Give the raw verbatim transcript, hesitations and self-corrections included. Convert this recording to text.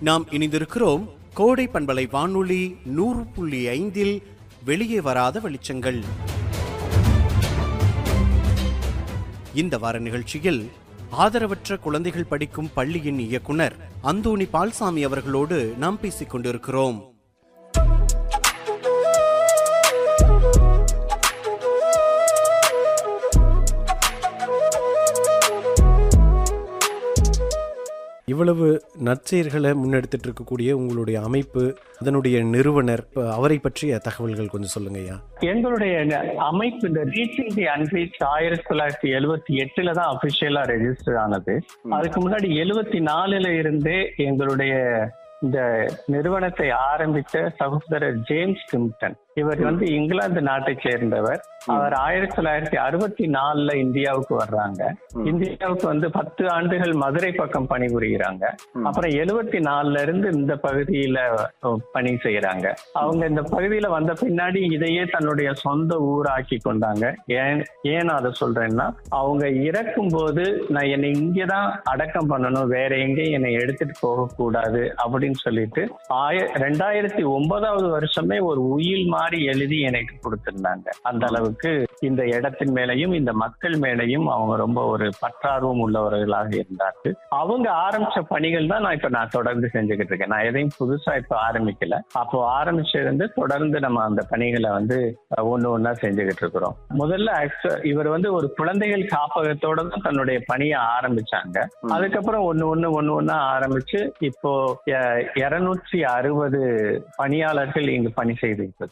நாம் இணைந்திருக்கிறோம் கோடை பண்பலை வானொலி நூறு புள்ளி ஐந்தில் வெளியே வராத வெளிச்சங்கள். இந்த வார நிகழ்ச்சியில் ஆதரவற்ற குழந்தைகள் படிக்கும் பள்ளியின் இயக்குனர் அந்தோணி பால்சாமி அவர்களோடு நாம் பேசிக் கொண்டிருக்கிறோம். இவ்வளவு நற்செயல்களை முன்னெடுத்துட்டு இருக்கக்கூடிய உங்களுடைய அமைப்பு, அதனுடைய நிறுவனர், அவரை பற்றிய தகவல்கள் கொஞ்சம் சொல்லுங்க ஐயா. எங்களுடைய அமைப்பு இந்த ரீச்சிங் தி அன்ரீச் ஆயிரத்தி தொள்ளாயிரத்தி எழுபத்தி எட்டுல தான் அபிஷியலா ரெஜிஸ்டர் ஆனது. அதுக்கு முன்னாடி எழுபத்தி நாலுல இருந்தே எங்களுடைய இந்த நிறுவனத்தை ஆரம்பித்த சகோதரர் ஜேம்ஸ் கிம்டன், இவர் வந்து இங்கிலாந்து நாட்டை சேர்ந்தவர். அவர் ஆயிரத்தி தொள்ளாயிரத்தி அறுபத்தி நாலுல இந்தியாவுக்கு வர்றாங்க. இந்தியாவுக்கு வந்து பத்து ஆண்டுகள் மதுரை பக்கம் பணிபுரிகிறாங்க. அப்புறம் எழுபத்தி நாலுல இருந்து இந்த பகுதியில பணி செய்யறாங்க. அவங்க இந்த பகுதியில வந்த பின்னாடி இதையே தன்னுடைய சொந்த ஊராக்கி கொண்டாங்க. ஏன் ஏன் அதை சொல்றேன்னா, அவங்க இறக்கும் போது நான் என்னை இங்கதான் அடக்கம் பண்ணணும், வேற எங்கேயும் என்னை எடுத்துட்டு போக கூடாது அப்படின்னு சொல்லிட்டு ஆய ரெண்டாயிரத்தி ஒன்பதாவது வருஷமே ஒரு உயில் மாதிரி எழுதி எனக்கு கொடுத்திருந்தாங்க. அந்த அளவுக்கு இந்த இடத்தின் மேலையும் இந்த மக்கள் மேலையும் அவங்க ரொம்ப ஒரு பற்றார்வம் உள்ளவர்களாக இருந்தார்கள். அவங்க ஆரம்பிச்ச பணிகள் தான் நான் இப்ப நான் தொடர்ந்து செஞ்சுக்கிட்டு இருக்கேன். நான் எதையும் புதுசா இப்ப ஆரம்பிக்கல. அப்போ ஆரம்பிச்சிருந்து தொடர்ந்து நம்ம அந்த பணிகளை வந்து ஒண்ணு ஒன்னா செஞ்சுக்கிட்டு இருக்கிறோம். முதல்ல இவர் வந்து ஒரு குழந்தைகள் காப்பகத்தோட தான் தன்னுடைய பணியை ஆரம்பிச்சாங்க. அதுக்கப்புறம் ஒண்ணு ஒண்ணு ஒண்ணு ஒன்னா ஆரம்பிச்சு இப்போ இருநூற்றி அறுபது பணியாளர்கள் இங்கு பணி செய்து